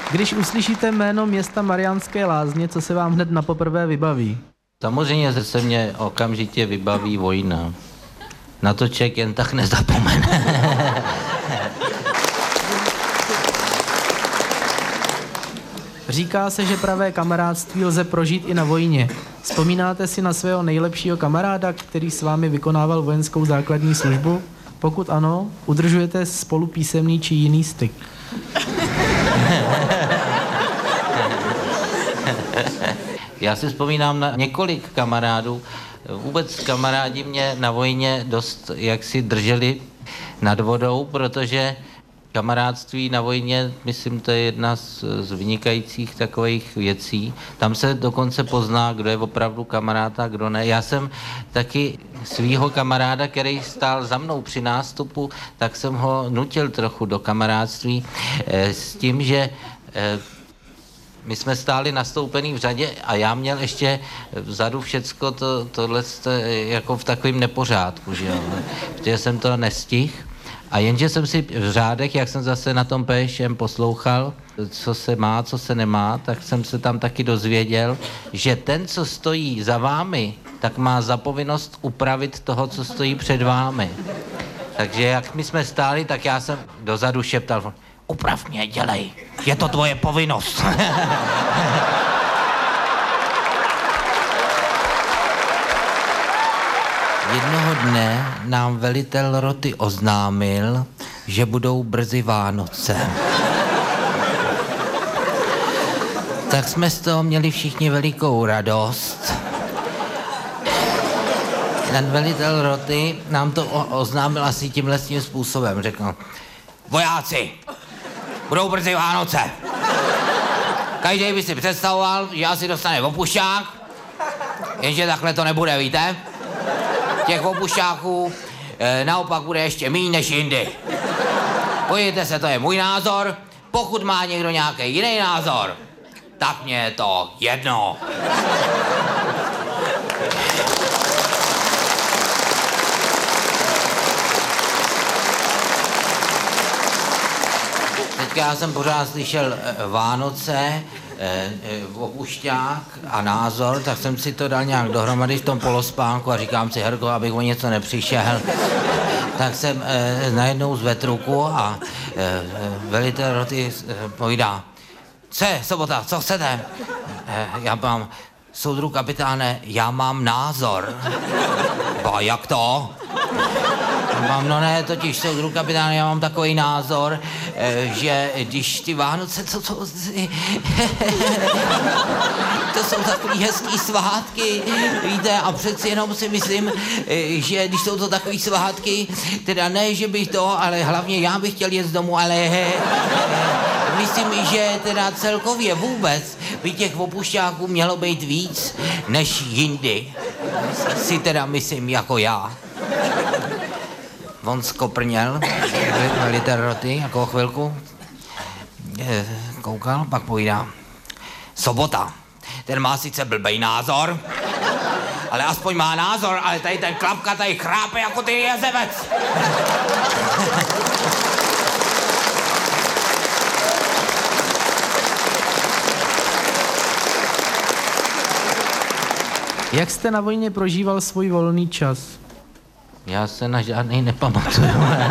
Když uslyšíte jméno města Mariánské Lázně, co se vám hned na poprvé vybaví? Samozřejmě se mě okamžitě vybaví vojna. Na to člověk jen tak nezapomene. Říká se, že pravé kamarádství lze prožít i na vojně. Vzpomínáte si na svého nejlepšího kamaráda, který s vámi vykonával vojenskou základní službu? Pokud ano, udržujete spolu písemný či jiný styk? Já si vzpomínám na několik kamarádů. Vůbec kamarádi mě na vojně dost jaksi drželi nad vodou, protože kamarádství na vojně, myslím, to je jedna z vynikajících takových věcí. Tam se dokonce pozná, kdo je opravdu kamarád a kdo ne. Já jsem taky svýho kamaráda, který stál za mnou při nástupu, tak jsem ho nutil trochu do kamarádství s tím, že my jsme stáli nastoupený v řadě a já měl ještě vzadu všecko tohle jako v takovém nepořádku, že jo. Protože jsem to nestihl. A jenže jsem si v řádech, jak jsem zase na tom PŠM poslouchal, co se má, co se nemá, tak jsem se tam taky dozvěděl, že ten, co stojí za vámi, tak má za povinnost upravit toho, co stojí před vámi. Takže jak my jsme stáli, tak já jsem dozadu šeptal, uprav mě, dělej, je to tvoje povinnost. Jednoho dne nám velitel roty oznámil, že budou brzy Vánoce. Tak jsme z toho měli všichni velikou radost. Ten velitel roty nám to oznámil asi tímhle tím způsobem. Řekl, vojáci, budou brzy Vánoce. Každý by si představoval, že asi dostane opušťák, jenže takhle to nebude, víte? Těch opušťáků naopak bude ještě méně než jindy. Podívejte se, to je můj názor. Pokud má někdo nějaký jiný názor, tak mě je to jedno. Teďka já jsem pořád slyšel Vánoce, opušťák a názor, tak jsem si to dal nějak dohromady v tom polospánku a říkám si, Herko, abych o něco nepřišel. Tak jsem najednou zvedl ruku a velitel roty povídá, co je, Sobota, co chcete? Já mám, soudru kapitáne, já mám názor. A jak to? No ne, totiž soudru kapitáne, já mám takový názor, že když ty Vánoce, to jsou takový hezký svátky, víte, a přeci jenom si myslím, že když jsou to takový svátky, teda ne, že bych to, ale hlavně já bych chtěl jet z domu, ale myslím, že teda celkově vůbec by těch opušťáků mělo být víc než jindy. Si teda myslím jako já. On skoprněl, velitel roty, jako chvilku koukal, pak povídá, Sobota, ten má sice blbej názor, ale aspoň má názor, ale tady ten Klapka tady chrápe jako ty jezevec. Jak jste na vojně prožíval svůj volný čas? Já se na žádnej nepamatuju.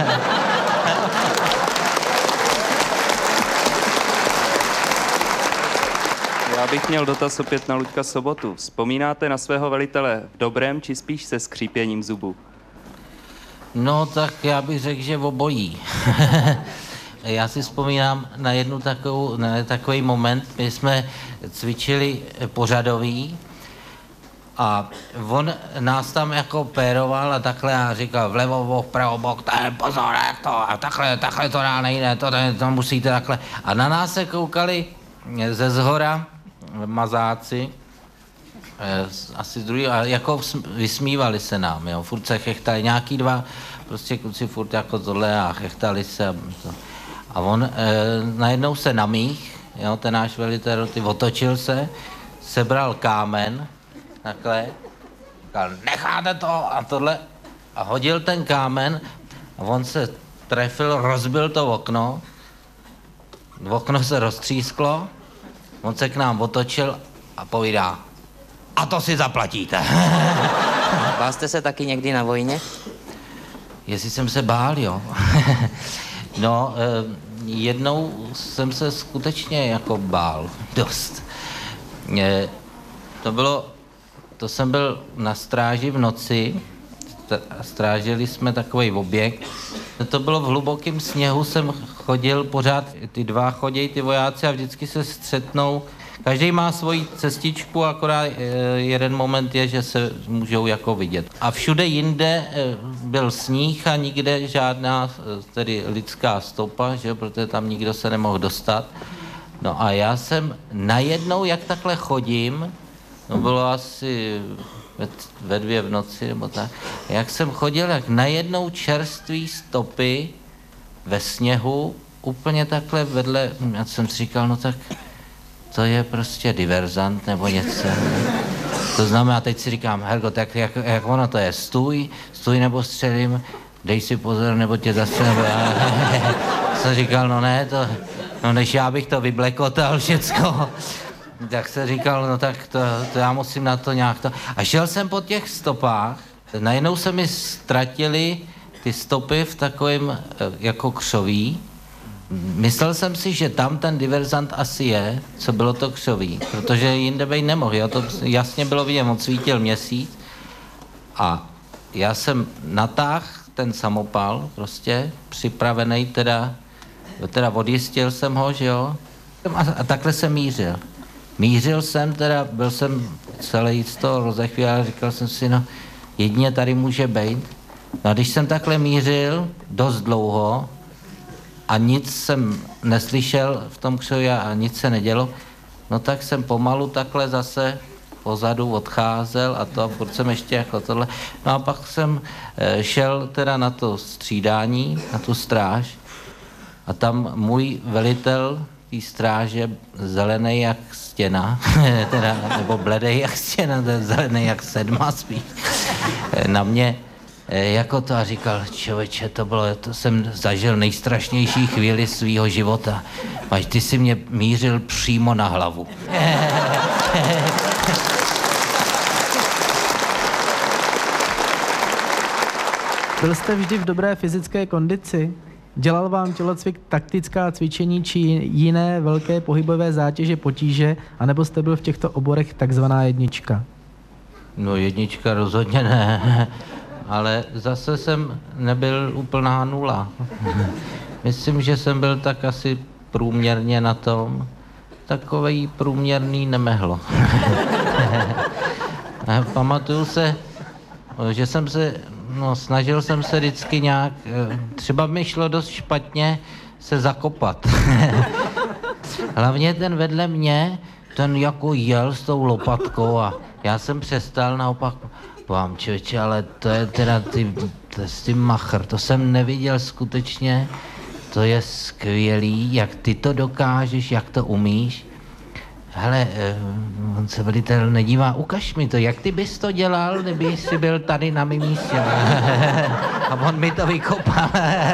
Já bych měl dotaz opět na Luďka Sobotu. Vzpomínáte na svého velitele v dobrém, či spíš se skřípěním zubů? No, tak já bych řekl, že obojí. Já si vzpomínám na takový moment, my jsme cvičili pořadový a on nás tam jako péroval a takhle a říkal vlevo bok, pravo bok, tady pozor, jak to, a takhle to dál nejde, to musíte takhle. A na nás se koukali ze zhora mazáci, asi druhý, a jako vysmívali se nám, jo, furt se chechtali, nějaký dva prostě kluci furt jako tohle a chechtali se a on najednou se namích, jo, ten náš velitel roty otočil se, sebral kámen, takhle, říkal, necháte to a tohle a hodil ten kámen a on se trefil, rozbil to okno okno se roztřísklo, on se k nám otočil a povídá, a to si zaplatíte. Bál jste se taky někdy na vojně? Jestli jsem se bál, jo. No, jednou jsem se skutečně jako bál dost. To jsem byl na stráži v noci, strážili jsme takový objekt. To bylo v hlubokém sněhu, jsem chodil pořád, ty dva chodí, ty vojáci a vždycky se střetnou. Každý má svoji cestičku, akorát jeden moment je, že se můžou jako vidět. A všude jinde byl sníh a nikde žádná tedy lidská stopa, že? Protože tam nikdo se nemohl dostat. No a já jsem najednou, jak takhle chodím, no bylo asi ve 2 v noci nebo tak, jak jsem chodil, jak najednou čerství stopy ve sněhu, úplně takhle vedle, já jsem si říkal, no tak to je prostě diverzant nebo něco. To znamená, teď si říkám, Helgo, tak jak ono to je, stůj nebo střelím, dej si pozor, nebo tě zastřelím. Jsem říkal, no ne, no než já bych to vyblekotal všecko. Tak se říkal, no tak to já musím na to nějak to. A šel jsem po těch stopách, najednou se mi ztratily ty stopy v takovém jako křoví. Myslel jsem si, že tam ten diverzant asi je, co bylo to křoví, protože jinde být nemohl, jo? To jasně bylo vidět, on svítil měsíc a já jsem natáhl ten samopal, prostě připravený, teda odjistil jsem ho, že jo, a takhle jsem mířil. Mířil jsem teda, byl jsem celý z toho rozechvěl a říkal jsem si, no jedině tady může být. No a když jsem takhle mířil dost dlouho a nic jsem neslyšel v tom křoví a nic se nedělo, no tak jsem pomalu takhle zase pozadu odcházel a to a furt jsem ještě jako tohle. No a pak jsem šel teda na to střídání, na tu stráž a tam můj velitel té stráže zelený jak stěna, teda, nebo bledej jak stěna, zelený jak sedma spíš, na mě jako to a říkal, člověče, to jsem zažil nejstrašnější chvíli svýho života. Až ty si mě mířil přímo na hlavu. Byl jste vždy v dobré fyzické kondici? Dělal vám tělocvik taktická cvičení či jiné velké pohybové zátěže potíže, anebo jste byl v těchto oborech takzvaná jednička? No jednička rozhodně ne, ale zase jsem nebyl úplná nula. Myslím, že jsem byl tak asi průměrně na tom. Takovej průměrný nemehlo. Pamatuju se, že jsem se, snažil jsem se vždycky nějak, třeba mi šlo dost špatně se zakopat. Hlavně ten vedle mě, ten jako jel s tou lopatkou a já jsem přestal naopak, vám člověče, ale to je teda s tím machr, to jsem neviděl skutečně, to je skvělý, jak ty to dokážeš, jak to umíš. Hele, on se velitel nedívá, ukaž mi to, jak ty bys to dělal, kdyby jsi byl tady na mém místě. A on mi to vykopal.